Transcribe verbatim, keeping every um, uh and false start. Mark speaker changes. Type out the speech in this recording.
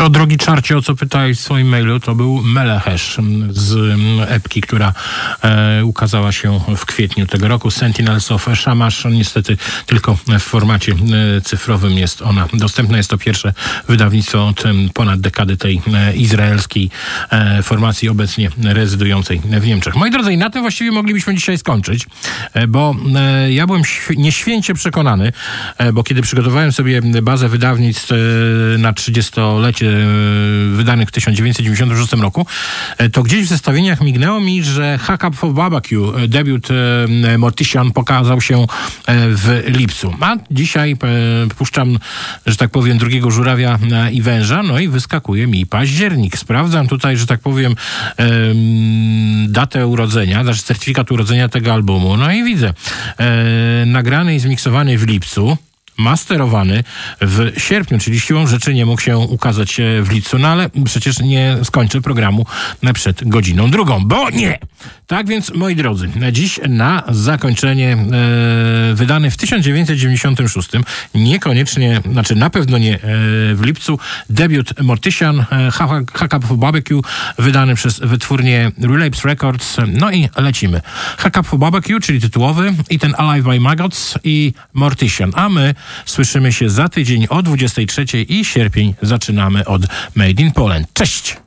Speaker 1: To, drogi Czarcie, o co pytałeś w swoim mailu, to był Melehesz z epki, która e, ukazała się w kwietniu tego roku. Sentinels of Shamash. Niestety tylko w formacie e, cyfrowym jest ona dostępna. Jest to pierwsze wydawnictwo od ponad dekady tej e, izraelskiej e, formacji obecnie rezydującej w Niemczech. Moi drodzy, i na tym właściwie moglibyśmy dzisiaj skończyć, e, bo e, ja byłem świ- nieświęcie przekonany, e, bo kiedy przygotowałem sobie bazę wydawnictw e, na trzydziestolecie wydanych w tysiąc dziewięćset dziewięćdziesiątym szóstym roku, to gdzieś w zestawieniach mignęło mi, że Hack Up for Barbecue, debiut Mortician, pokazał się w lipcu. A dzisiaj puszczam, że tak powiem, drugiego żurawia i węża, no i wyskakuje mi październik. Sprawdzam tutaj, że tak powiem, datę urodzenia, znaczy certyfikat urodzenia tego albumu, no i widzę, nagrany i zmiksowany w lipcu, masterowany w sierpniu, czyli siłą rzeczy nie mógł się ukazać w lipcu, no ale przecież nie skończę programu przed godziną drugą, bo nie! Tak więc, moi drodzy, dziś na zakończenie e, wydany w tysiąc dziewięćset dziewięćdziesiątym szóstym, niekoniecznie, znaczy na pewno nie e, w lipcu, debiut Mortician, e, Hack Up for Barbecue, wydany przez wytwórnię Relapse Records. No i lecimy. Hack Up for Barbecue, czyli tytułowy, i ten Alive by Maggots i Mortician. A my słyszymy się za tydzień o dwudziestej trzeciej i sierpień zaczynamy od Made in Poland. Cześć!